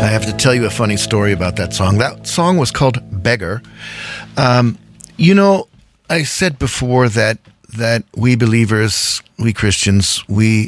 I have to tell you a funny story about that song. That song was called Beggar. I said before that we believers, we Christians,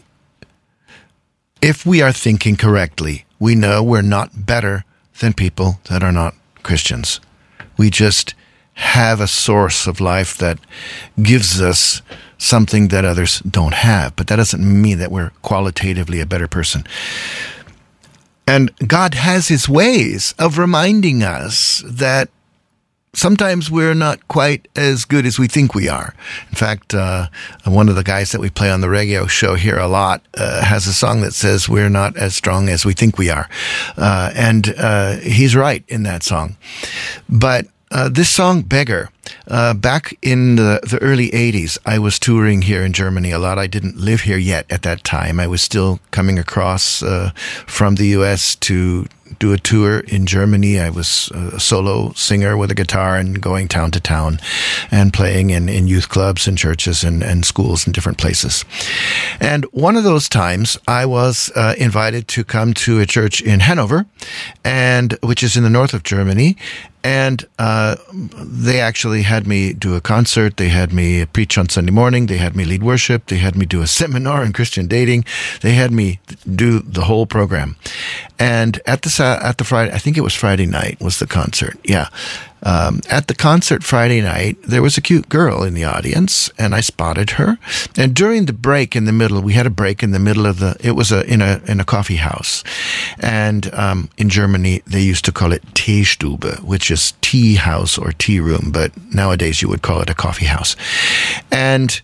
if we are thinking correctly, we know we're not better than people that are not Christians. We just have a source of life that gives us something that others don't have. But that doesn't mean that we're qualitatively a better person. And God has his ways of reminding us that sometimes we're not quite as good as we think we are. In fact, one of the guys that we play on the radio show here a lot has a song that says we're not as strong as we think we are. And he's right in that song. But this song, Beggar, back in the early 80s, I was touring here in Germany a lot. I didn't live here yet at that time. I was still coming across from the U.S. to do a tour in Germany. I was a solo singer with a guitar and going town to town and playing in youth clubs and churches and schools in different places. And one of those times I was invited to come to a church in Hanover, which is in the north of Germany. And they actually had me do a concert. They had me preach on Sunday morning. They had me lead worship. They had me do a seminar on Christian dating. They had me do the whole program. And at the Friday, I think it was Friday night was the concert. Yeah. At the concert Friday night, there was a cute girl in the audience, and I spotted her. And during the break in the middle, we had a break in the middle of it was in a coffee house. And in Germany, they used to call it Teestube, which is tea house or tea room, but nowadays you would call it a coffee house. And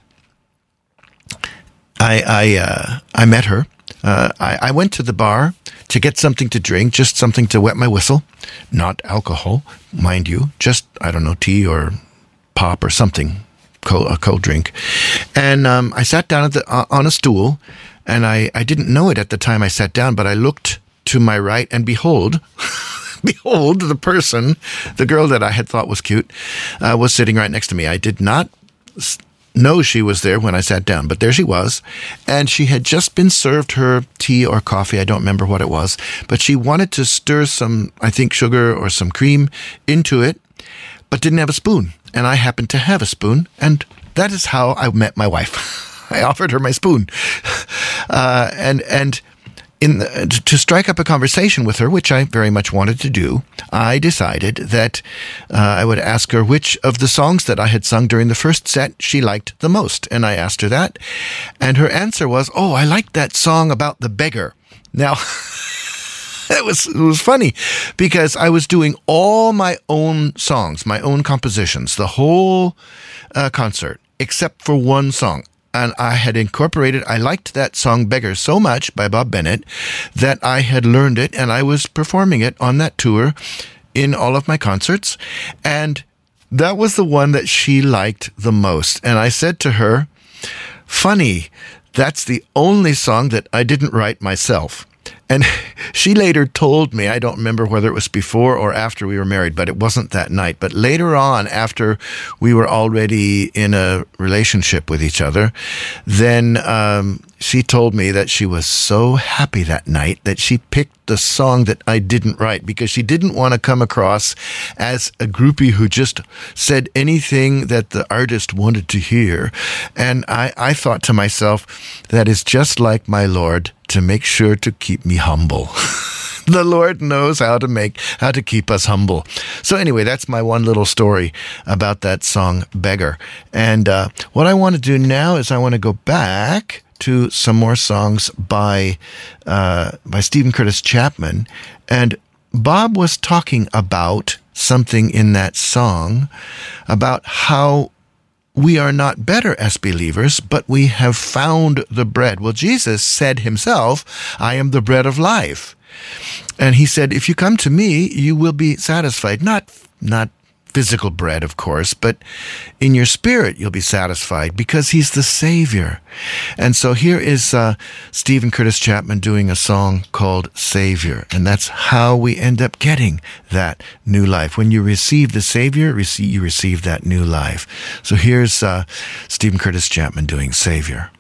I met her. I went to the bar to get something to drink, just something to wet my whistle. Not alcohol, mind you, just, I don't know, tea or pop or something, a cold drink. And I sat down on a stool, and I didn't know it at the time I sat down, but I looked to my right, and behold, the person, the girl that I had thought was cute, was sitting right next to me. I did not know she was there when I sat down, but there she was, and she had just been served her tea or coffee, I don't remember what it was, but she wanted to stir some, I think, sugar or some cream into it, but didn't have a spoon, and I happened to have a spoon, and that is how I met my wife. I offered her my spoon, and to strike up a conversation with her, which I very much wanted to do, I decided that I would ask her which of the songs that I had sung during the first set she liked the most. And I asked her that. And her answer was, "Oh, I liked that song about the beggar." Now, it was funny because I was doing all my own songs, my own compositions, the whole concert, except for one song. And I had I liked that song Beggar so much by Bob Bennett that I had learned it, and I was performing it on that tour in all of my concerts. And that was the one that she liked the most. And I said to her, "Funny, that's the only song that I didn't write myself." And she later told me, I don't remember whether it was before or after we were married, but it wasn't that night. But later on, after we were already in a relationship with each other, then she told me that she was so happy that night that she picked the song that I didn't write because she didn't want to come across as a groupie who just said anything that the artist wanted to hear. And I thought to myself, that is just like my Lord, to make sure to keep me humble. The Lord knows how to keep us humble. So anyway, that's my one little story about that song, Beggar. And what I want to do now is I want to go back to some more songs by Steven Curtis Chapman. And Bob was talking about something in that song about how we are not better as believers, but we have found the bread. Well, Jesus said himself, "I am the bread of life." And he said, if you come to me, you will be satisfied. Not physical bread, of course, but in your spirit you'll be satisfied because he's the Savior. And so here is Steven Curtis Chapman doing a song called Savior, and that's how we end up getting that new life. When you receive the Savior, you receive that new life. So here's Steven Curtis Chapman doing Savior.